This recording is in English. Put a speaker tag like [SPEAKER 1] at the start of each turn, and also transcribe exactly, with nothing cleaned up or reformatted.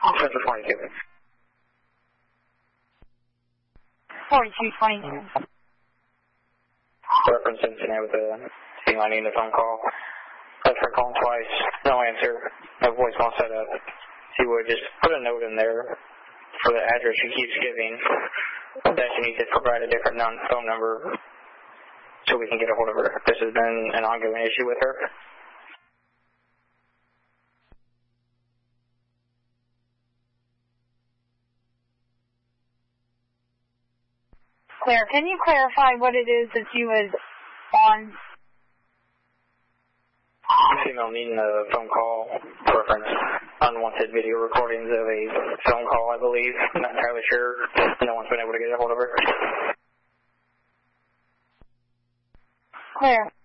[SPEAKER 1] Central forty-two.
[SPEAKER 2] forty-two twenty-two.
[SPEAKER 1] Reference incident with the C line in the phone call. I've tried calling twice. No answer. No voicemail set up. She would just put a note in there for the address she keeps giving that she needs to provide a different non phone number so we can get a hold of her. This has been an ongoing issue with her.
[SPEAKER 2] Claire, can you clarify what it is that you was on?
[SPEAKER 1] Female needing a phone call reference. Unwanted video recordings of a phone call, I believe. I'm not entirely sure. No one's been able to get a hold of her.
[SPEAKER 2] Claire.